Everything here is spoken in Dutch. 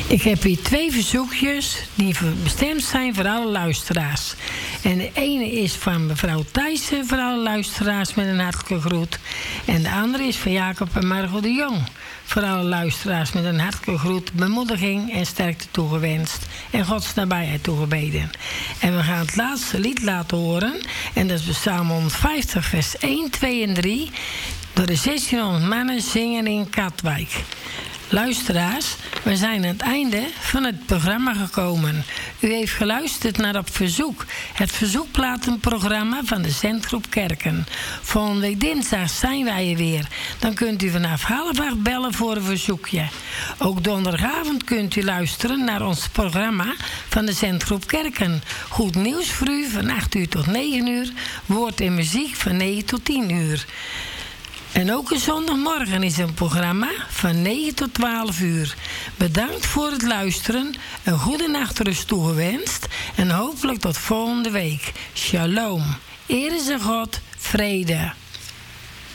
Ik heb hier 2 verzoekjes die bestemd zijn voor alle luisteraars. En de ene is van mevrouw Thijssen voor alle luisteraars met een hartelijke groet. En de andere is van Jacob en Margot de Jong. Voor alle luisteraars met een hartelijke groet, bemoediging en sterkte toegewenst. En Gods nabijheid toegebeden. En we gaan het laatste lied laten horen. En dat is Psalm 150 vers 1, 2 en 3. Door de 1600 mannen zingen in Katwijk. Luisteraars, we zijn aan het einde van het programma gekomen. U heeft geluisterd naar Op Verzoek, het verzoekplatenprogramma van de Zendgroep Kerken. Volgende week dinsdag zijn wij er weer. Dan kunt u vanaf 7:30 bellen voor een verzoekje. Ook donderdagavond kunt u luisteren naar ons programma van de Zendgroep Kerken. Goed nieuws voor u van 8 uur tot 9 uur. Woord en muziek van 9 tot 10 uur. En ook een zondagmorgen is een programma van 9 tot 12 uur. Bedankt voor het luisteren, een goede nachtrust toegewenst en hopelijk tot volgende week. Shalom. Eer is aan God, vrede.